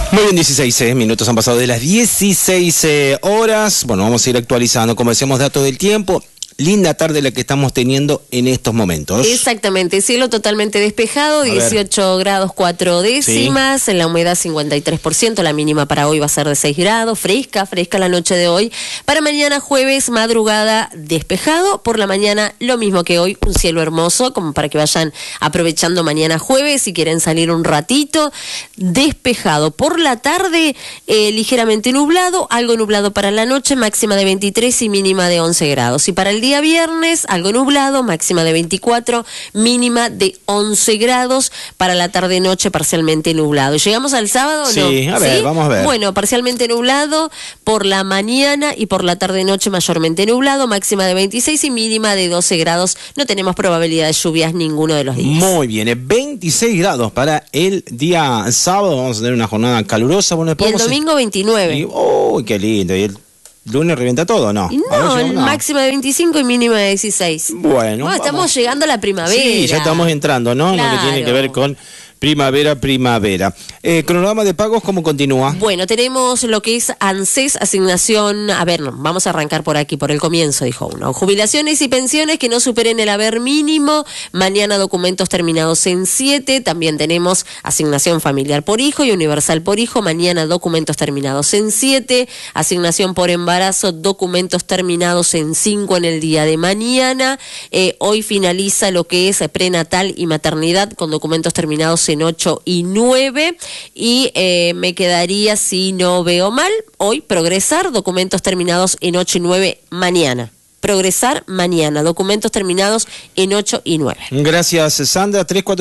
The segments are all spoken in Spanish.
Muy bien, 16 minutos han pasado de las 16 horas. Bueno, vamos a ir actualizando, como decíamos, datos del tiempo. Linda tarde la que estamos teniendo en estos momentos. Exactamente, cielo totalmente despejado, 18 grados 4 décimas, sí. En la humedad 53%, la mínima para hoy va a ser de 6 grados, fresca la noche de hoy. Para mañana jueves, madrugada despejado, por la mañana lo mismo que hoy, un cielo hermoso, como para que vayan aprovechando mañana jueves, si quieren salir un ratito, despejado. Por la tarde, ligeramente nublado, algo nublado para la noche, máxima de 23 y mínima de 11 grados. Y para el día viernes, algo nublado, máxima de 24, mínima de 11 grados, para la tarde-noche parcialmente nublado. ¿Llegamos al sábado o no? Sí, a ver, vamos a ver. Bueno, parcialmente nublado, por la mañana y por la tarde-noche mayormente nublado, máxima de 26 y mínima de 12 grados. No tenemos probabilidad de lluvias ninguno de los días. Muy bien, 26 grados para el día sábado, vamos a tener una jornada calurosa. Bueno, y el domingo 29. ¡Uy, qué lindo! Y el lunes revienta todo, ¿no? No, máxima de 25 y mínima de 16. Bueno, estamos llegando a la primavera. Sí, ya estamos entrando, ¿no? Claro. Lo que tiene que ver con primavera. Cronograma de pagos, ¿cómo continúa? Bueno, tenemos lo que es ANSES, asignación, vamos a arrancar por aquí, por el comienzo, dijo uno. Jubilaciones y pensiones que no superen el haber mínimo, mañana documentos terminados en 7, también tenemos asignación familiar por hijo y universal por hijo, mañana documentos terminados en 7, asignación por embarazo, documentos terminados en 5 en el día de mañana, hoy finaliza lo que es prenatal y maternidad con documentos terminados en 8 y 9, y me quedaría, si no veo mal, hoy progresar, documentos terminados en 8 y 9 mañana. Progresar mañana, documentos terminados en 8 y 9. Gracias, Sandra.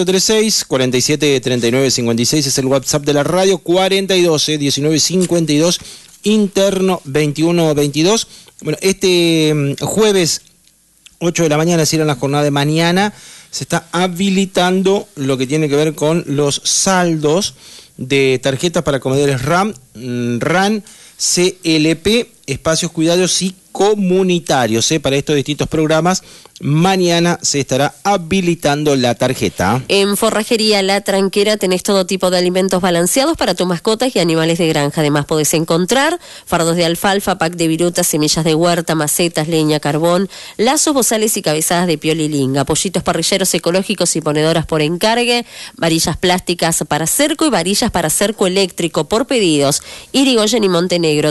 3436-473956 es el WhatsApp de la radio, 42-1952, interno 2122. Bueno, este jueves 8 de la mañana, si era la jornada de mañana, se está habilitando lo que tiene que ver con los saldos de tarjetas para comedores RAM, RAN, CLP, espacios cuidados y comunitarios. Para estos distintos programas, mañana se estará habilitando la tarjeta. En Forrajería La Tranquera tenés todo tipo de alimentos balanceados para tus mascotas y animales de granja. Además podés encontrar fardos de alfalfa, pack de virutas, semillas de huerta, macetas, leña, carbón, lazos, bozales y cabezadas de piolilinga, pollitos parrilleros ecológicos y ponedoras por encargue, varillas plásticas para cerco y varillas para cerco eléctrico por pedidos. Irigoyen y Montenegro,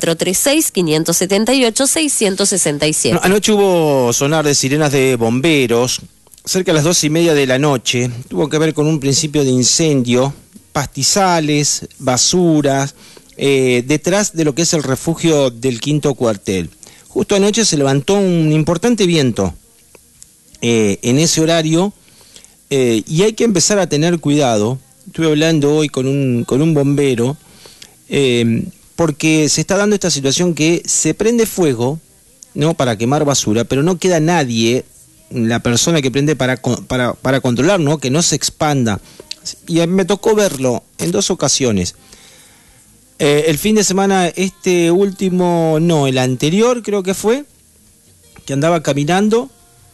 3436-578-667. Anoche hubo sonar de sirenas de bomberos cerca de las 2:30 de la noche. Tuvo que ver con un principio de incendio, pastizales, basuras, detrás de lo que es el refugio del 5º cuartel. Justo anoche se levantó un importante viento en ese horario, y hay que empezar a tener cuidado. Estuve hablando hoy con un bombero, porque se está dando esta situación que se prende fuego, ¿no?, para quemar basura, pero no queda nadie, la persona que prende para controlar, ¿no?, que no se expanda. Y me tocó verlo en 2 ocasiones. El fin de semana, el anterior creo que fue, que andaba caminando,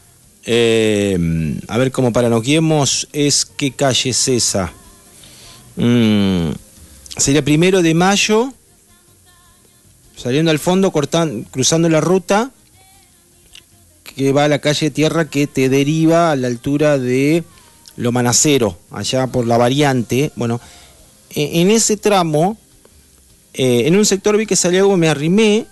a ver, como para no guiemos, ¿qué calle es esa? Sería 1 de Mayo, saliendo al fondo, cruzando la ruta que va a la calle Tierra, que te deriva a la altura de Lomanacero, allá por la variante. Bueno, en ese tramo, en un sector vi que salía algo, me arrimé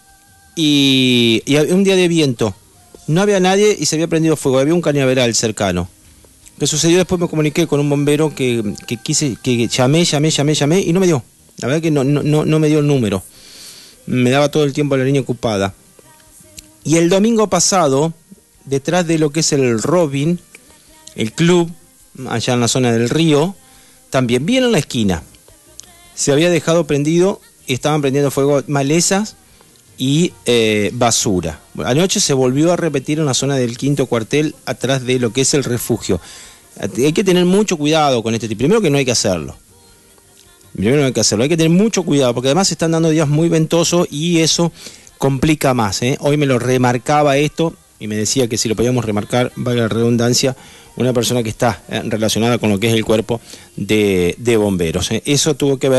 y había un día de viento. No había nadie y se había prendido fuego, había un cañaveral cercano. ¿Qué sucedió? Después me comuniqué con un bombero que llamé y no me dio. La verdad que no me dio el número. Me daba todo el tiempo la línea ocupada. Y el domingo pasado, detrás de lo que es el Robin, el club, allá en la zona del río, también bien en la esquina, se había dejado prendido, estaban prendiendo fuego malezas y basura. Anoche se volvió a repetir en la zona del 5º cuartel, atrás de lo que es el refugio. Hay que tener mucho cuidado con este tipo. Primero que no hay que hacerlo. Hay que tener mucho cuidado, porque además se están dando días muy ventosos y eso complica más. Hoy me lo remarcaba esto y me decía que si lo podíamos remarcar, valga la redundancia, una persona que está relacionada con lo que es el cuerpo de bomberos. Eso tuvo que ver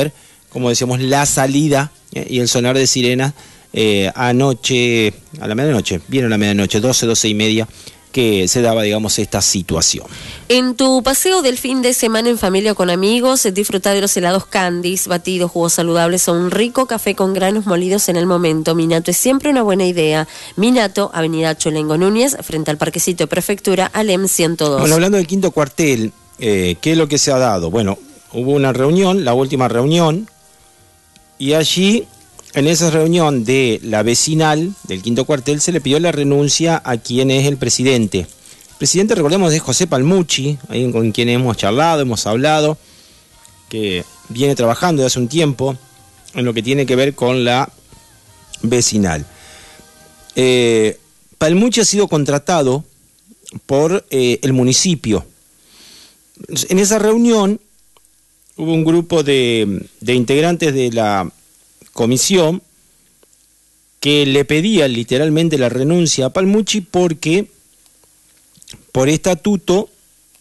como decíamos, la salida y el sonar de sirenas anoche, a la medianoche, bien a la medianoche, 12 y media, que se daba, digamos, esta situación. En tu paseo del fin de semana en familia o con amigos, disfruta de los helados Candies, batidos, jugos saludables o un rico café con granos molidos en el momento. Minato es siempre una buena idea. Minato, Avenida Cholengo Núñez, frente al Parquecito de Prefectura, Alem 102. Bueno, hablando del quinto cuartel, ¿qué es lo que se ha dado? Bueno, hubo una reunión, la última reunión, y allí, en esa reunión de la vecinal del quinto cuartel, se le pidió la renuncia a quien es el presidente. El presidente, recordemos, es José Palmucci, ahí con quien hemos charlado, hemos hablado, que viene trabajando desde hace un tiempo en lo que tiene que ver con la vecinal. Palmucci ha sido contratado por el municipio. En esa reunión hubo un grupo de integrantes de la comisión que le pedía literalmente la renuncia a Palmucci porque por estatuto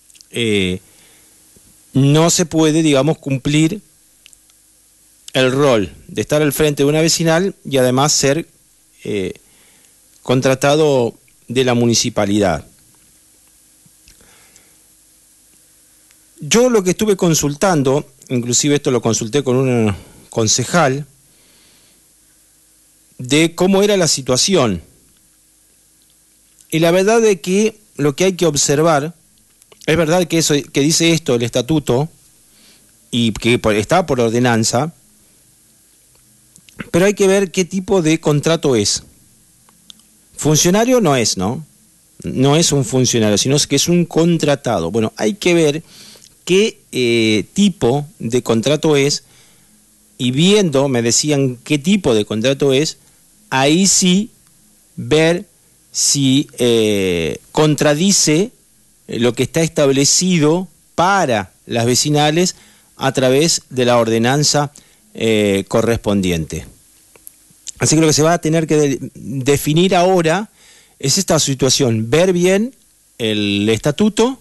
no se puede, digamos, cumplir el rol de estar al frente de una vecinal y además ser contratado de la municipalidad. Yo lo que estuve consultando, inclusive esto lo consulté con un concejal, de cómo era la situación. Y la verdad es que lo que hay que observar, es verdad que eso que dice esto el estatuto, y que está por ordenanza, pero hay que ver qué tipo de contrato es. Funcionario no es, ¿no? No es un funcionario, sino que es un contratado. Bueno, hay que ver qué tipo de contrato es, y viendo, me decían qué tipo de contrato es, ahí sí ver si contradice lo que está establecido para las vecinales a través de la ordenanza correspondiente. Así que lo que se va a tener que definir ahora es esta situación, ver bien el estatuto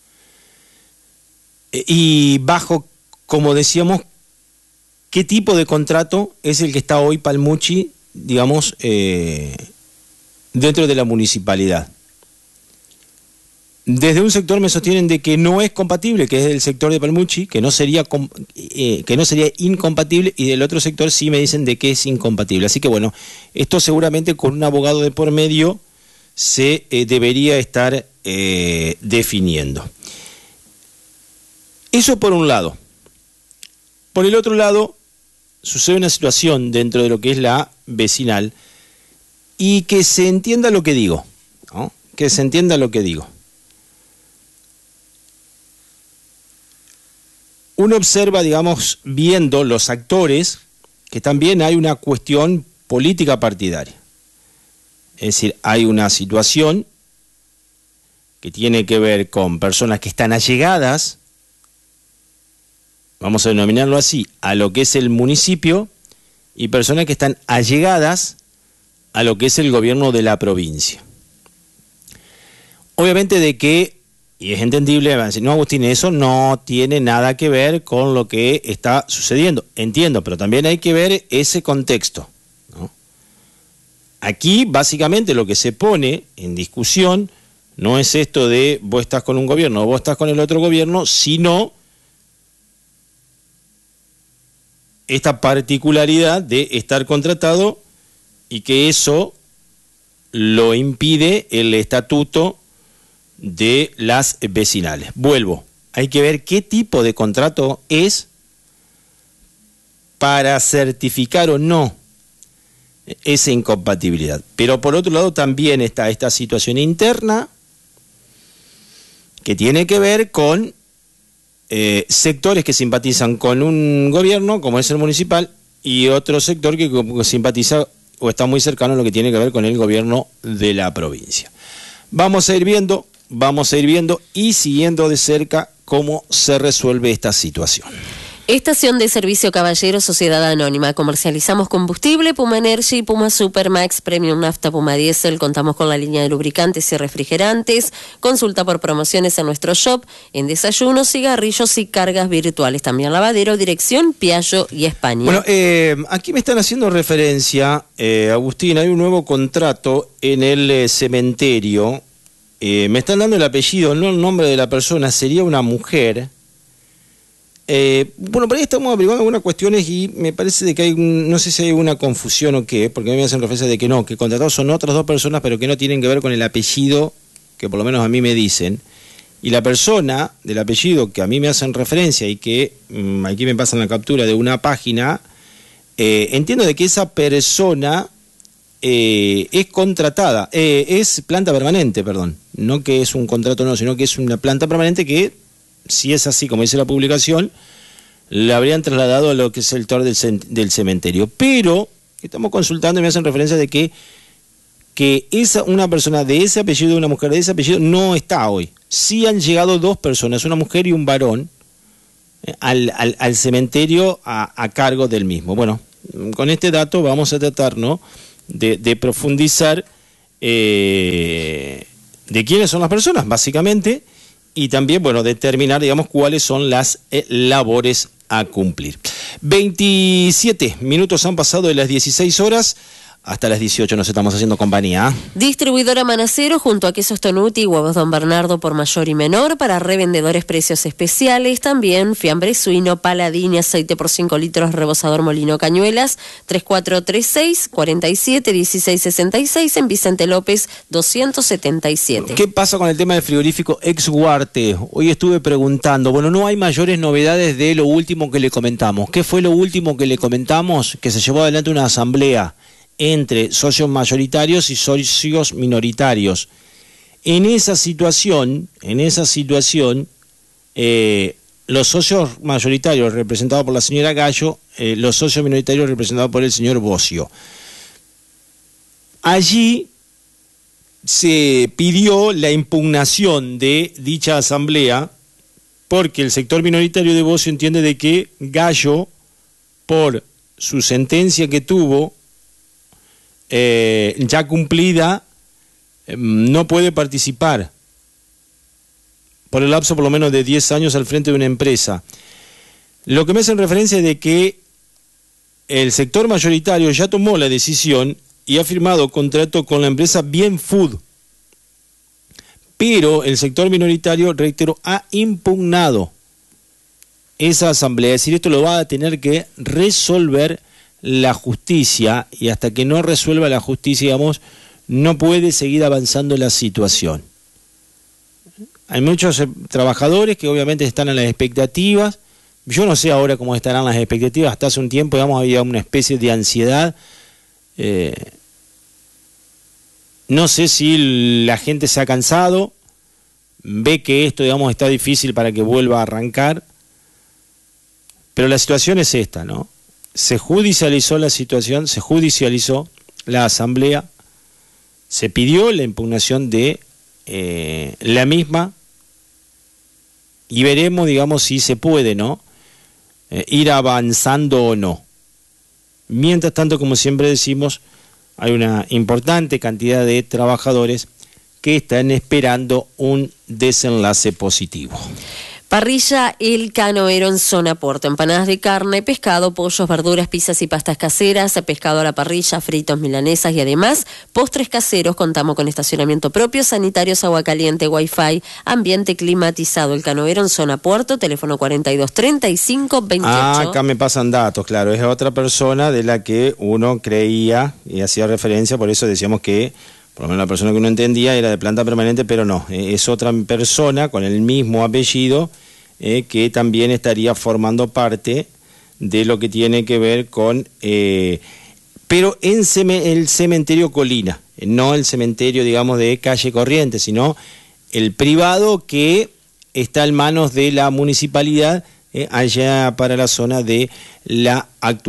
y bajo, como decíamos, qué tipo de contrato es el que está hoy Palmucci, digamos, dentro de la municipalidad. Desde un sector me sostienen de que no es compatible, que es el sector de Palmucci, que no sería incompatible, y del otro sector sí me dicen de que es incompatible. Así que bueno, esto seguramente con un abogado de por medio se debería estar definiendo. Eso por un lado. Por el otro lado, sucede una situación dentro de lo que es la vecinal, y que se entienda lo que digo, ¿no? Que se entienda lo que digo. Uno observa, digamos, viendo los actores, que también hay una cuestión política partidaria. Es decir, hay una situación que tiene que ver con personas que están allegadas, vamos a denominarlo así, a lo que es el municipio, y personas que están allegadas a lo que es el gobierno de la provincia. Obviamente de que, y es entendible, van a decir, no, Agustín, eso no tiene nada que ver con lo que está sucediendo. Entiendo, pero también hay que ver ese contexto, ¿no? Aquí, básicamente, lo que se pone en discusión no es esto de vos estás con un gobierno o vos estás con el otro gobierno, sino esta particularidad de estar contratado y que eso lo impide el estatuto de las vecinales. Vuelvo, hay que ver qué tipo de contrato es para certificar o no esa incompatibilidad. Pero por otro lado también está esta situación interna que tiene que ver con sectores que simpatizan con un gobierno, como es el municipal, y otro sector que simpatiza o está muy cercano a lo que tiene que ver con el gobierno de la provincia. Vamos a ir viendo y siguiendo de cerca cómo se resuelve esta situación. Estación de Servicio Caballero, Sociedad Anónima. Comercializamos combustible, Puma Energy, Puma Supermax, Premium Nafta, Puma Diesel. Contamos con la línea de lubricantes y refrigerantes. Consulta por promociones en nuestro shop, en desayunos, cigarrillos y cargas virtuales. También lavadero, dirección Piaggio y España. Bueno, aquí me están haciendo referencia, Agustín, hay un nuevo contrato en el cementerio. Me están dando el apellido, no el nombre de la persona, sería una mujer. Bueno, por ahí estamos averiguando algunas cuestiones y me parece de que hay, no sé si hay una confusión o qué, porque a mí me hacen referencia de que no, que contratados son otras dos personas, pero que no tienen que ver con el apellido, que por lo menos a mí me dicen. Y la persona del apellido que a mí me hacen referencia y que aquí me pasan la captura de una página, entiendo de que esa persona es contratada, es planta permanente, perdón, no que es un contrato no, sino que es una planta permanente que, si es así como dice la publicación, le habrían trasladado a lo que es el sector del cementerio. Pero estamos consultando y me hacen referencia de que una persona de ese apellido, una mujer de ese apellido, no está hoy. Sí han llegado dos personas, una mujer y un varón, al cementerio a cargo del mismo. Bueno, con este dato vamos a tratar, ¿no?, de profundizar de quiénes son las personas, básicamente, y también, bueno, determinar, digamos, cuáles son las labores a cumplir. 27 minutos han pasado de las 16 horas. Hasta las 18 nos estamos haciendo compañía. Distribuidora Manacero junto a Quesos Tonuti, Huevos Don Bernardo por mayor y menor, para revendedores precios especiales. También fiambre suino, Paladini, aceite por 5 litros, rebosador Molino Cañuelas, 3436-471666 en Vicente López 277. ¿Qué pasa con el tema del frigorífico Ex Huarte? Hoy estuve preguntando, bueno, no hay mayores novedades de lo último que le comentamos. ¿Qué fue lo último que le comentamos? Que se llevó adelante una asamblea entre socios mayoritarios y socios minoritarios. En esa situación, los socios mayoritarios representados por la señora Gallo, los socios minoritarios representados por el señor Bocio. Allí se pidió la impugnación de dicha asamblea porque el sector minoritario de Bocio entiende de que Gallo, por su sentencia que tuvo, ya cumplida, no puede participar por el lapso por lo menos de 10 años al frente de una empresa. Lo que me hacen referencia es de que el sector mayoritario ya tomó la decisión y ha firmado contrato con la empresa Bien Food, pero el sector minoritario, reitero, ha impugnado esa asamblea. Es decir, esto lo va a tener que resolver la justicia, y hasta que no resuelva la justicia, digamos, no puede seguir avanzando la situación. Hay muchos trabajadores que obviamente están en las expectativas. Yo no sé ahora cómo estarán las expectativas. Hasta hace un tiempo, digamos, había una especie de ansiedad. No sé si la gente se ha cansado, ve que esto, digamos, está difícil para que vuelva a arrancar, pero la situación es esta, ¿no? Se judicializó la situación, se judicializó la asamblea, se pidió la impugnación de la misma y veremos, digamos, si se puede, ¿no?, ir avanzando o no. Mientras tanto, como siempre decimos, hay una importante cantidad de trabajadores que están esperando un desenlace positivo. Parrilla El Canoero en zona Puerto. Empanadas de carne, pescado, pollos, verduras, pizzas y pastas caseras, pescado a la parrilla, fritos, milanesas y además postres caseros. Contamos con estacionamiento propio, sanitarios, agua caliente, wifi, ambiente climatizado. El Canoero en zona Puerto, teléfono 423528. Acá me pasan datos, claro. Es otra persona de la que uno creía y hacía referencia, por eso decíamos que por lo menos la persona que uno entendía era de planta permanente, pero no, es otra persona con el mismo apellido que también estaría formando parte de lo que tiene que ver con, pero en el cementerio Colina, no el cementerio, digamos, de calle Corrientes, sino el privado que está en manos de la municipalidad allá para la zona de la actual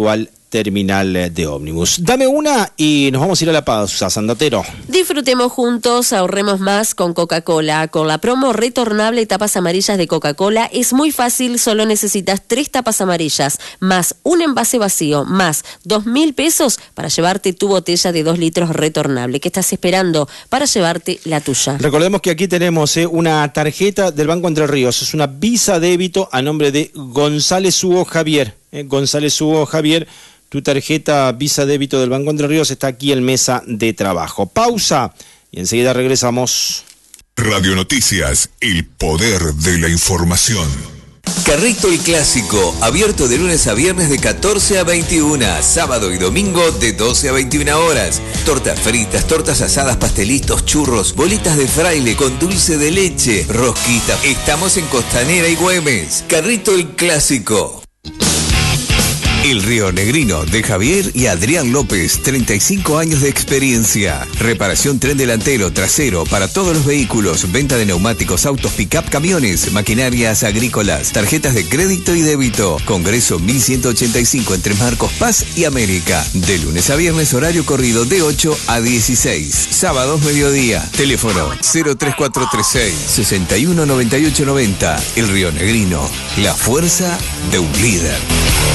terminal de ómnibus. Dame una y nos vamos a ir a la pausa, Sandatero. Disfrutemos juntos, ahorremos más con Coca-Cola. Con la promo retornable tapas amarillas de Coca-Cola es muy fácil, solo necesitas 3 tapas amarillas, más un envase vacío, más 2.000 pesos para llevarte tu botella de 2 litros retornable. ¿Qué estás esperando para llevarte la tuya? Recordemos que aquí tenemos una tarjeta del Banco Entre Ríos, es una Visa débito a nombre de González Hugo Javier. González Hugo Javier, tu tarjeta Visa débito del Banco Entre Ríos está aquí en mesa de trabajo. Pausa y enseguida regresamos. Radio Noticias, el poder de la información. Carrito el Clásico, abierto de lunes a viernes de 14 a 21, sábado y domingo de 12 a 21 horas. Tortas fritas, tortas asadas, pastelitos, churros, bolitas de fraile con dulce de leche, rosquitas. Estamos en Costanera y Güemes. Carrito el Clásico. El Río Negrino de Javier y Adrián López, 35 años de experiencia. Reparación tren delantero, trasero para todos los vehículos, venta de neumáticos, autos, pick-up, camiones, maquinarias agrícolas, tarjetas de crédito y débito. Congreso 1185 entre Marcos Paz y América. De lunes a viernes, horario corrido de 8 a 16. Sábados mediodía. Teléfono 03436 619890. El Río Negrino, la fuerza de un líder.